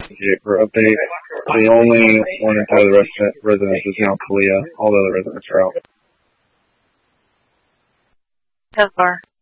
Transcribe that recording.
For update, the only one inside of the residence is now Kalia. All the other residents are out. How far?